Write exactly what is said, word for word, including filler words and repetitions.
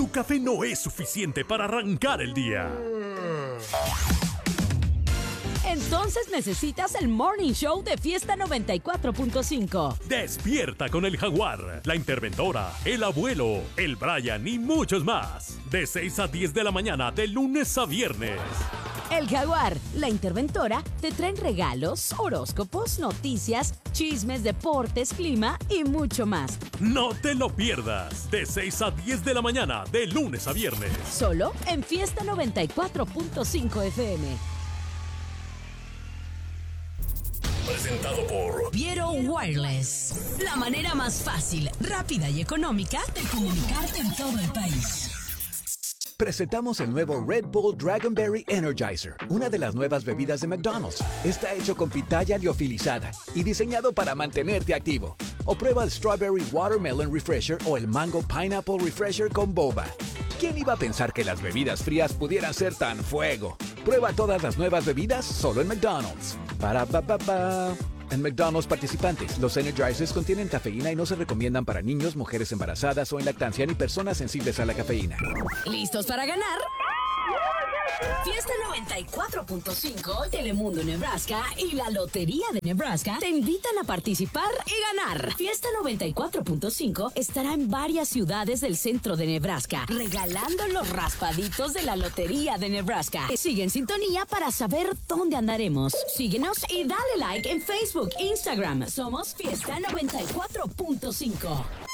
tu café no es suficiente para arrancar el día. Entonces necesitas el Morning Show de Fiesta noventa y cuatro punto cinco. Despierta con el Jaguar, la Interventora, el Abuelo, el Brian y muchos más. De seis a diez de la mañana, de lunes a viernes. El Jaguar, la Interventora, te traen regalos, horóscopos, noticias, chismes, deportes, clima y mucho más. No te lo pierdas. De seis a diez de la mañana, de lunes a viernes. Solo en Fiesta noventa y cuatro punto cinco F M. Presentado por Viero Wireless. La manera más fácil, rápida y económica de comunicarte en todo el país. Presentamos el nuevo Red Bull Dragonberry Energizer, una de las nuevas bebidas de McDonald's. Está hecho con pitaya liofilizada y diseñado para mantenerte activo. O prueba el Strawberry Watermelon Refresher o el Mango Pineapple Refresher con boba. ¿Quién iba a pensar que las bebidas frías pudieran ser tan fuego? Prueba todas las nuevas bebidas solo en McDonald's. Para pa pa pa. En McDonald's participantes, los Energizers contienen cafeína y no se recomiendan para niños, mujeres embarazadas o en lactancia ni personas sensibles a la cafeína. ¿Listos para ganar? Fiesta noventa y cuatro punto cinco, Telemundo Nebraska y la Lotería de Nebraska te invitan a participar y ganar. Fiesta noventa y cuatro punto cinco estará en varias ciudades del centro de Nebraska, regalando los raspaditos de la Lotería de Nebraska. Sigue en sintonía para saber dónde andaremos. Síguenos y dale like en Facebook, Instagram. Somos Fiesta noventa y cuatro punto cinco.